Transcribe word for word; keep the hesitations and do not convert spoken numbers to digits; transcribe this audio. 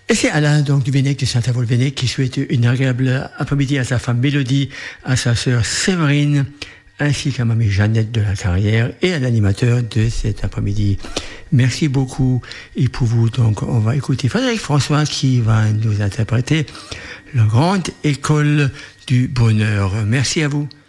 Et c'est Alain, donc, du Vennec, de Saint-Avold-Vennec, qui souhaite une agréable après-midi à sa femme Mélodie, à sa sœur Séverine, ainsi qu'à mamie Jeannette de la Carrière et à l'animateur de cet après-midi. Merci beaucoup. Et pour vous, donc, on va écouter Frédéric François qui va nous interpréter la grande école du bonheur. Merci à vous.